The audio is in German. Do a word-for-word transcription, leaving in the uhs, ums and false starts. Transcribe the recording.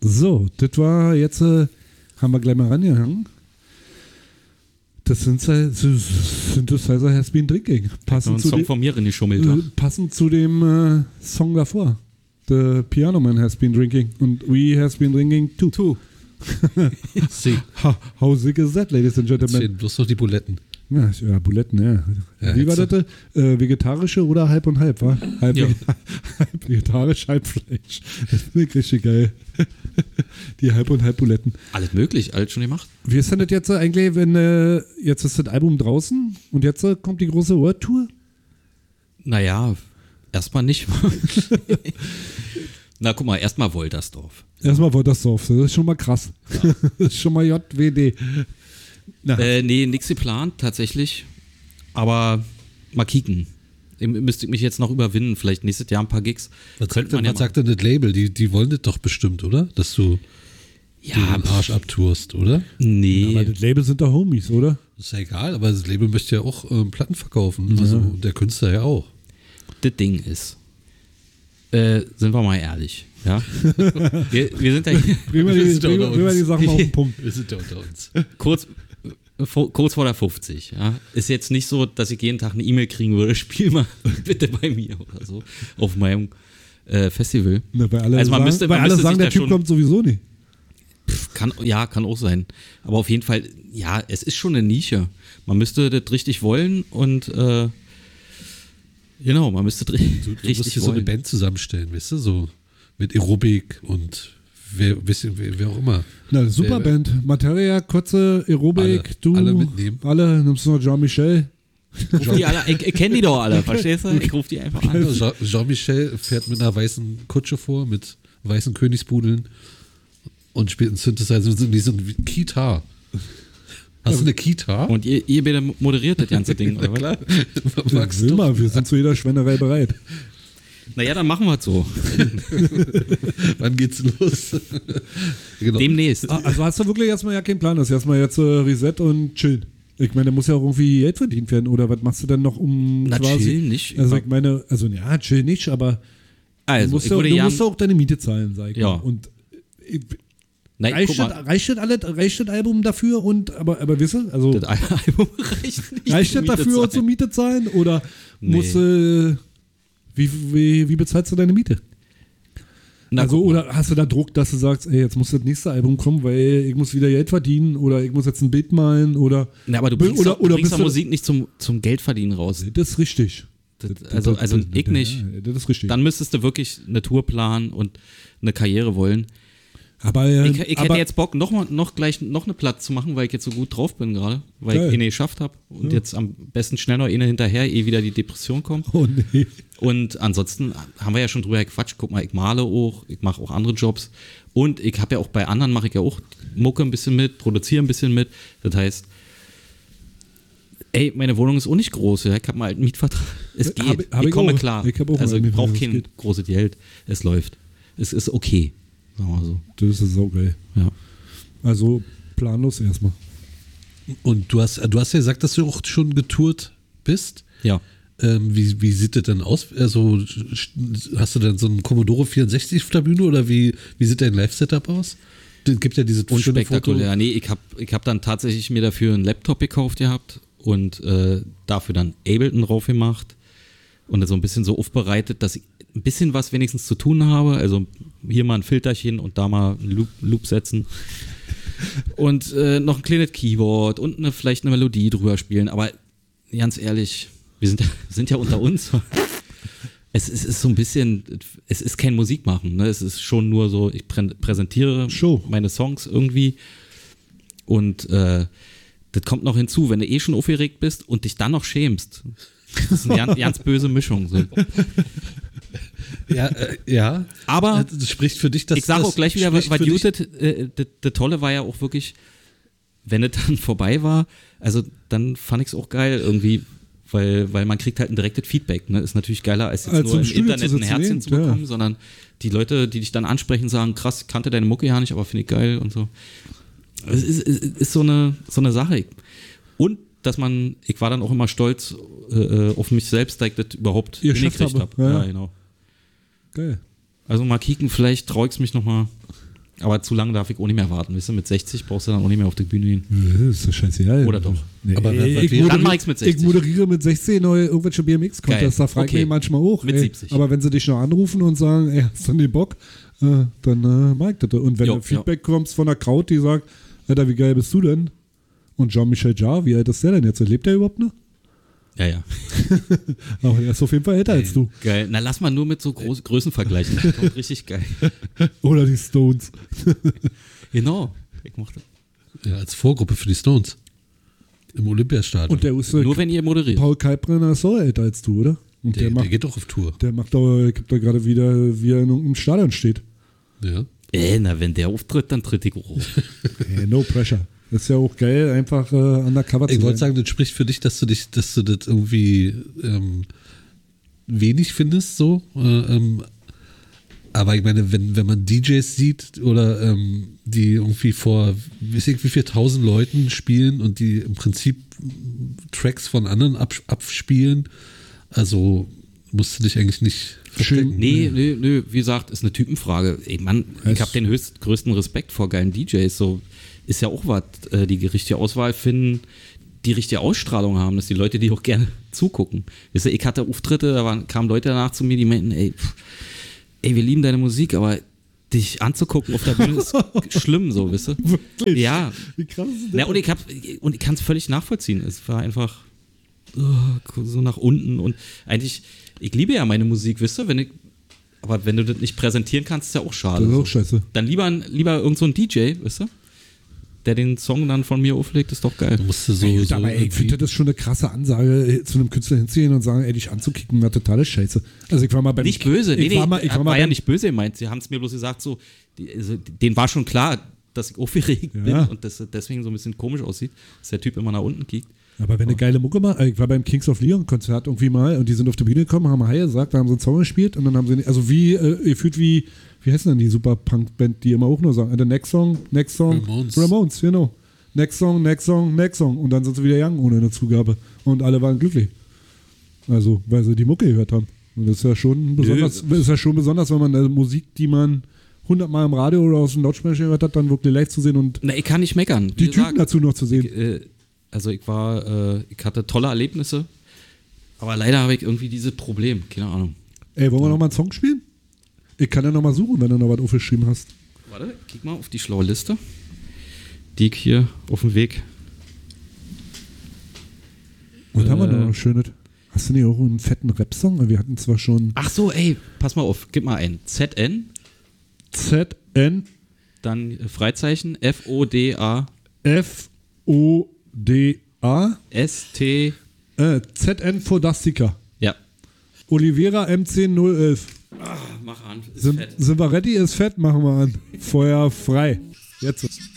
So, das war jetzt, äh, haben wir gleich mal rangehangen. Das sind Synthesizer Has Been Drinking. Passend zu, Song de- von mir geschummelt. äh, passend zu dem äh, Song davor. The Piano Man Has Been Drinking und We Has Been Drinking too. Two. See. How, how sick is that, ladies and Jetzt gentlemen? fehlen bloß noch die Buletten. Ja, ja, Buletten, ja. Ja, Wie war jetzt- das? Äh, vegetarische oder halb und halb, wa? Halb, Ja. halb vegetarisch, halb Fleisch. Das finde ich richtig geil. Die halb und halb Buletten. Alles möglich, alles schon gemacht. Wie ist denn das jetzt eigentlich, wenn äh, jetzt ist das Album draußen und jetzt äh, kommt die große World Tour? Naja, erstmal nicht. Na, guck mal, erstmal Woltersdorf. Erstmal Woltersdorf, das ist schon mal krass. Ja. Das ist schon mal J W D. Na, Äh, nee, nichts geplant, tatsächlich. Aber mal kicken. Ihr müsst mich jetzt noch überwinden, vielleicht nächstes Jahr ein paar Gigs. Was Könnte sagt, denn, man ja was sagt denn das Label? Die, die wollen das doch bestimmt, oder? Dass du Ja, den Arsch abtourst, oder? nee. aber das Label sind doch Homies, oder? Ist ja egal, aber das Label möchte ja auch ähm, Platten verkaufen. Also Ja. der Künstler ja auch. Das Ding ist, äh, sind wir mal ehrlich, ja? wir, wir sind ja hier Bringen wir Wir die, sind bringen, unter bringen wir die uns. Sachen mal auf den Punkt. Wir sind ja unter uns. kurz, äh, vor, kurz vor der fünfzig, ja? Ist jetzt nicht so, dass ich jeden Tag eine E-Mail kriegen würde, spiel mal bitte bei mir oder so, auf meinem äh, Festival. Na, weil alle Also man sagen, müsste- weil man alle müsste sagen sich der da Typ schon- kommt sowieso nicht. Pff, kann, ja, kann auch sein. Aber auf jeden Fall, ja, es ist schon eine Nische. Man müsste das richtig wollen und äh, genau, man müsste das Du, du musst richtig hier so eine wollen. Band zusammenstellen, weißt du? So mit Aerobik und wer, wer, wer, wer auch immer. Na, super Wer- Band. Materia, Kotze, Aerobik, Alle- du. alle mitnehmen. Alle, nimmst du noch Jean-Michel. Ruf die alle, ich, ich kenne die doch alle, verstehst du? Ich rufe die einfach an. Jean- Jean-Michel fährt mit einer weißen Kutsche vor, mit weißen Königspudeln und spielt einen Synthesizer. Die sind wie Kita. Hast du eine Kita? Und ihr, ihr bitte moderiert das ganze Ding, oder was? Klar. Ja, Magst will du? mal, wir sind zu jeder Schweinerei bereit. Naja, dann machen wir es so. Wann geht's los? Genau. Demnächst. Ah, also hast du wirklich erstmal ja keinen Plan. Das ist erstmal jetzt äh, Reset und chillen. Ich meine, da muss ja auch irgendwie Geld verdient werden. Oder was machst du denn noch um Na, quasi? chillen nicht. Also ich meine, also ja, chill nicht, aber du Also, musst, ich ja, würde du gern, musst ja auch deine Miete zahlen, sag ich Ja. mal. Und ich, nein, reicht, guck das, mal, reicht, das alle, reicht das Album dafür und aber, aber wisst ihr, also das Album reicht nicht. reicht das um Miete dafür zu und zur Miete zahlen? Oder Nee. musst äh, wie, wie, wie bezahlst du deine Miete? Na, also, guck mal. oder hast du da Druck, dass du sagst, ey, jetzt muss das nächste Album kommen, weil ich muss wieder Geld verdienen oder ich muss jetzt ein Bild malen oder. Na, aber du Be- bringst, oder- doch- du oder bringst bist doch du- Musik nicht zum, zum Geldverdienen raus. Das ist richtig. Das, Das- also, das- also das- ich nicht. Ja, das ist richtig. Dann müsstest du wirklich eine Tour planen und eine Karriere wollen. aber äh, Ich, ich aber, hätte jetzt Bock, noch, mal, noch gleich noch eine Platte zu machen, weil ich jetzt so gut drauf bin gerade. Weil Geil. ich eine geschafft habe. Und Ja. jetzt am besten schnell noch eine hinterher, ehe wieder die Depression kommt. Oh nee. Und ansonsten haben wir ja schon drüber gequatscht. Guck mal, ich male auch, ich mache auch andere Jobs. Und ich habe ja auch bei anderen, mache ich ja auch Mucke ein bisschen mit, produziere ein bisschen mit. Das heißt, ey, meine Wohnung ist auch nicht groß. Ja? Ich habe mal einen Mietvertrag. Es geht. Hab- hab ich ich komme auch. klar. Ich hab auch also einen ich brauche Mietvertrag, kein das geht. großes Geld. Es läuft. Es ist okay. Sagen wir mal so. Das ist so geil. Ja. Also planlos erstmal. Und du hast, du hast ja gesagt, dass du auch schon getourt bist. Ja. Ähm, wie, wie sieht das denn aus? Also, hast du denn so einen Commodore vierundsechzig auf der Bühne oder wie, wie sieht dein Live-Setup aus? Es gibt ja diese schöne Foto. Unspektakulär. Nee, ich habe ich hab dann tatsächlich mir dafür einen Laptop gekauft gehabt und äh, dafür dann Ableton drauf gemacht und das so ein bisschen so aufbereitet, dass ich ein bisschen was wenigstens zu tun habe. Also hier mal ein Filterchen und da mal einen Loop, Loop setzen. Und äh, noch ein kleines Keyboard und eine, vielleicht eine Melodie drüber spielen. Aber ganz ehrlich, wir sind, sind ja unter uns. Es ist, es ist so ein bisschen, es ist kein Musikmachen, ne? Es ist schon nur so, ich prä- präsentiere Show. meine Songs irgendwie und äh, das kommt noch hinzu, wenn du eh schon aufgeregt bist und dich dann noch schämst. Das ist eine ganz, ganz böse Mischung. So. Ja, äh, ja. Aber das spricht für dich, dass ich sage das auch gleich wieder, was spricht für dich- Jutet, äh, das, das Tolle war ja auch wirklich, wenn es dann vorbei war, also dann fand ich es auch geil irgendwie, weil, weil man kriegt halt ein direktes Feedback. Ne? Ist natürlich geiler, als jetzt Als nur im im Studio Internet zu ein sitzen, Herzchen nee, zu bekommen, ja. sondern die Leute, die dich dann ansprechen, sagen, krass, ich kannte deine Mucke ja nicht, aber finde ich geil und so. Es ist, ist, ist so, eine, so eine Sache. Und dass man, ich war dann auch immer stolz äh, auf mich selbst, dass ich das überhaupt Ihr geschafft hingekriegt habe. habe. Ja, Ja, ja. genau. Geil. Also mal kicken, vielleicht traue ich es mich nochmal. Aber zu lange darf ich auch nicht mehr warten. Weißt du, mit sechzig brauchst du dann auch nicht mehr auf die Bühne gehen. Das ist doch scheißegal. Oder doch? Nee, Aber ey, was ich, wäre- Dann moderiere, mach ich's mit sechzig. ich moderiere mit sechzehn neue irgendwelche B M X-Contests. Da Geil. frage ich Okay. mich manchmal auch. Mit ey, siebzig. Aber wenn sie dich noch anrufen und sagen, ey, hast du den Bock, äh, dann äh, mag ich das. Und wenn Jo, du Feedback kommst von der Crowd, die sagt, Alter, wie geil bist du denn? Und Jean-Michel Jarre, wie alt ist der denn jetzt? Lebt der überhaupt noch? Ja, ja. Aber er ist auf jeden Fall älter als du. Geil. Na, lass mal nur mit so Groß Größen vergleichen. Das kommt richtig geil. Oder die Stones. Genau. Ich mochte. Ja, als Vorgruppe für die Stones. Im Olympiastadion. Und der ist, äh, Nur wenn ihr moderiert. Paul Kalkbrenner ist auch älter als du, oder? Und der, der, der macht, geht doch auf Tour. der macht doch, ich hab da gerade wieder, wie er in irgendeinem Stadion steht. Ja. Äh, na, wenn der auftritt, dann tritt ich hoch. Hey, no pressure. Das ist ja auch geil, einfach äh, undercover zu Ich wollte sein. sagen, das spricht für dich, dass du dich, dass du das irgendwie ähm, wenig findest, so. Äh, ähm, aber ich meine, wenn, wenn man D Js sieht oder ähm, die irgendwie vor, weiß ich wie viel tausend Leuten spielen und die im Prinzip Tracks von anderen ab, abspielen, also musst du dich eigentlich nicht verstecken. Nee, nö, nö, wie gesagt, ist eine Typenfrage. Ey, Mann, ich habe den höchst, größten Respekt vor geilen D Js. So ist ja auch was, äh, die richtige Auswahl finden, die richtige Ausstrahlung haben, dass die Leute, die auch gerne zugucken. Weißt du, ich hatte Auftritte, da waren, kamen Leute danach zu mir, die meinten, ey, pff, ey, wir lieben deine Musik, aber dich anzugucken auf der Bühne ist schlimm, so, weißt du? Wirklich? Ja. Wie krass ist das? Ja, und ich hab, und ich kann es völlig nachvollziehen. Es war einfach oh, so nach unten und eigentlich, ich liebe ja meine Musik, wisst ihr, wenn ich, aber wenn du das nicht präsentieren kannst, ist ja auch schade. Das ist auch scheiße. Dann lieber, lieber irgend so ein D J, wisst ihr, der den Song dann von mir auflegt, ist doch geil. Du musst so, so aber ey, ich finde das schon eine krasse Ansage, zu einem Künstler hinzugehen und sagen, ey, dich anzukicken, war totale Scheiße. Also ich war mal beim... Nicht böse, nee, ich nee, war mal, ich war war, mal ja beim, nicht böse gemeint. Sie haben es mir bloß gesagt, so, die, also, denen war schon klar, dass ich aufgeregt bin Ja. und dass das deswegen so ein bisschen komisch aussieht, dass der Typ immer nach unten kiegt. Aber wenn eine geile Mucke mal, ich war beim Kings of Leon Konzert irgendwie mal und die sind auf die Bühne gekommen, haben Hi gesagt, da haben sie einen Song gespielt und dann haben sie, also wie, äh, ihr fühlt wie, wie heißt denn die super Punk-Band, die immer auch nur sagen, the next song, next song, Ramones. Ramones, genau. Next song, next song, next song und dann sind sie wieder young ohne eine Zugabe und alle waren glücklich. Also, weil sie die Mucke gehört haben. Und das ist ja schon besonders, ist ja schon besonders, wenn man eine Musik, die man hundertmal im Radio oder aus dem Lautsprecher gehört hat, dann wirklich live zu sehen und Na, ich kann nicht meckern. Wie die Typen gesagt, dazu noch zu sehen. Ich, äh, also ich war, äh, ich hatte tolle Erlebnisse, aber leider habe ich irgendwie dieses Problem, keine Ahnung. Ey, wollen wir noch mal einen Song spielen? Ich kann ja noch mal suchen, wenn du noch was aufgeschrieben hast. Warte, kick mal auf die schlaue Liste, die ich hier auf dem Weg. Was Äh. haben wir noch Schönes? Hast du nicht auch einen fetten Rap-Song? Wir hatten zwar schon Ach so, ey, pass mal auf, gib mal ein. Z N, Z N dann äh, Freizeichen, F O D A F O D A S T, äh, Z N Fodastica. ja. Oliveira M zehn null elf. Ah, mach an, ist Sind, fett. sind wir ready? Ist fett? Machen wir an. Feuer frei. Jetzt.